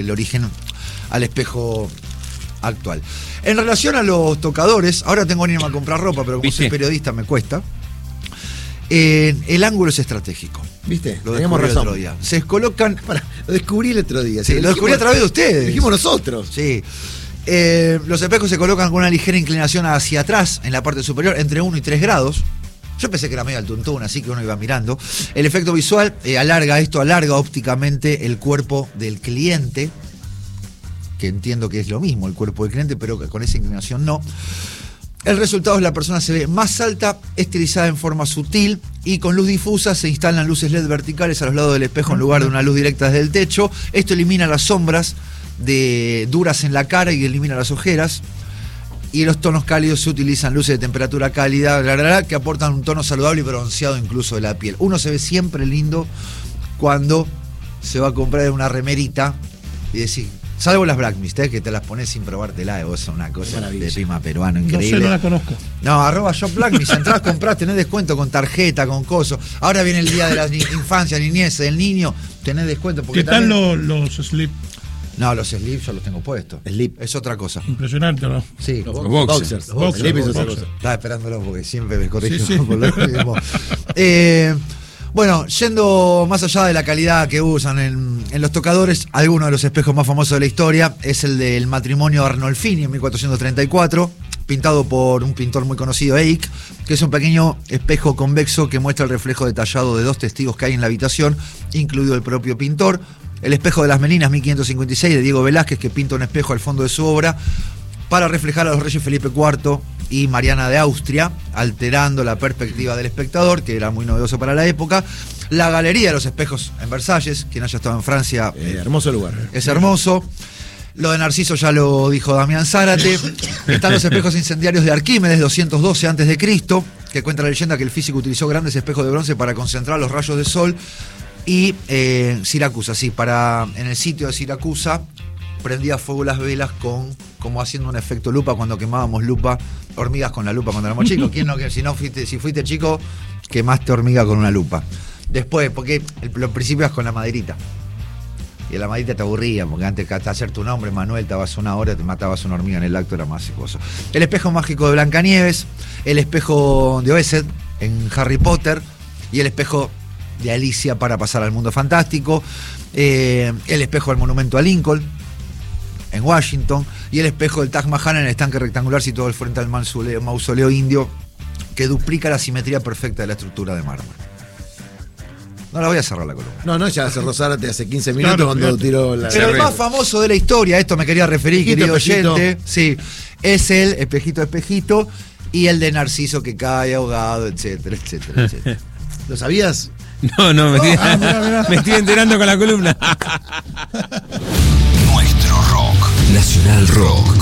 el origen al espejo actual. En relación a los tocadores, ahora tengo que irme a comprar ropa, pero como soy periodista me cuesta. El ángulo es estratégico. ¿Viste? Lo descubrí el otro día. Se colocan. Lo descubrí el otro día. Sí, lo descubrí a través de ustedes. Lo dijimos nosotros. Sí. Los espejos se colocan con una ligera inclinación hacia atrás, en la parte superior, entre 1 y 3 grados. Yo pensé que era medio al tuntún, así que uno iba mirando. El efecto visual alarga ópticamente el cuerpo del cliente, que entiendo que es lo mismo, el cuerpo del cliente, pero con esa inclinación no. El resultado es la persona se ve más alta, estilizada en forma sutil y con luz difusa. Se instalan luces LED verticales a los lados del espejo en lugar de una luz directa desde el techo. Esto elimina las sombras duras en la cara y elimina las ojeras. Y los tonos cálidos se utilizan luces de temperatura cálida, que aportan un tono saludable y bronceado incluso de la piel. Uno se ve siempre lindo cuando se va a comprar una remerita y decir, salvo las Black Mist, que te las pones sin probártela, es una cosa maravilla. De prima peruano increíble. No sé, no la conozco. No, @Shop Black Mist, entrás, comprás, tenés descuento con tarjeta, con coso. Ahora viene el día de la infancia, niñez, del niño, tenés descuento. Porque ¿qué tal los slip? No, los slips yo los tengo puestos. Slip es otra cosa. Impresionante, ¿no? Sí. Los boxers. Los slip es otra boxers. cosa. Estaba esperándolo porque siempre me corrijo Sí. por lo mismo. Bueno, yendo más allá de la calidad que usan en los tocadores, alguno de los espejos más famosos de la historia es el del matrimonio Arnolfini en 1434, pintado por un pintor muy conocido, Eyck, que es un pequeño espejo convexo que muestra el reflejo detallado de 2 testigos que hay en la habitación, incluido el propio pintor. El espejo de las Meninas, 1556, de Diego Velázquez, que pinta un espejo al fondo de su obra para reflejar a los reyes Felipe IV y Mariana de Austria, alterando la perspectiva del espectador, que era muy novedoso para la época. La Galería de los Espejos en Versalles, quien haya estado en Francia. Hermoso lugar. Es hermoso. Lo de Narciso ya lo dijo Damián Zárate. Están los espejos incendiarios de Arquímedes, 212 a.C., que cuenta la leyenda que el físico utilizó grandes espejos de bronce para concentrar los rayos de sol. Y Siracusa, sí, en el sitio de Siracusa prendía fuego las velas como haciendo un efecto lupa cuando quemábamos hormigas con la lupa cuando éramos chicos. Si fuiste chico, quemaste hormiga con una lupa. Después, porque los principios con la maderita. Y la maderita te aburría, porque antes de hacer tu nombre, Manuel, estabas 1 hora, te matabas una hormiga en el acto, era más cosa. El espejo mágico de Blancanieves, el espejo de Oesed en Harry Potter y el espejo de Alicia para pasar al mundo fantástico, el espejo del monumento a Lincoln en Washington y el espejo del Taj Mahal en el estanque rectangular situado al frente al mausoleo indio, que duplica la simetría perfecta de la estructura de mármol. No la voy a cerrar la columna. No, ya cerró Zárate hace 15 minutos cuando tiró la... Pero el más famoso de la historia, esto me quería referir, querido oyente, sí, es el espejito y el de Narciso que cae ahogado, etcétera. ¿Lo sabías? No, me estoy enterando con la columna. Nuestro rock. Nacional Rock.